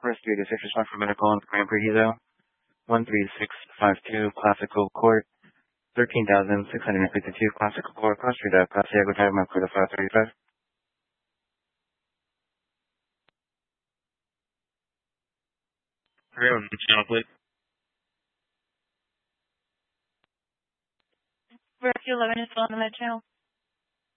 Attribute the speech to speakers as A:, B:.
A: Rescue to 6 for medical on the Grand Prix Hizo. 13652 Classical Court. 13,652 Classical Court. Cross Street Ave. Pasiago Drive, Macuda 535.
B: Everyone, channel, please.
C: Rescue 11 is still on the med channel.